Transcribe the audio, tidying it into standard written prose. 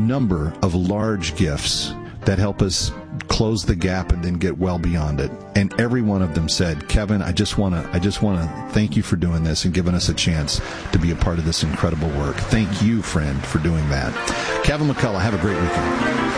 number of large gifts that help us close the gap and then get well beyond it. And every one of them said, Kevin, I just want to thank you for doing this and giving us a chance to be a part of this incredible work. Thank you, friend, for doing that. Kevin McCullough, have a great weekend.